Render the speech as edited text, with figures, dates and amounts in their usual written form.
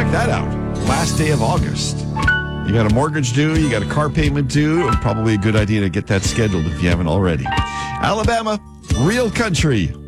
that out. Last day of August. You got a mortgage due, you got a car payment due. Probably a good idea to get that scheduled if you haven't already. Alabama, real country.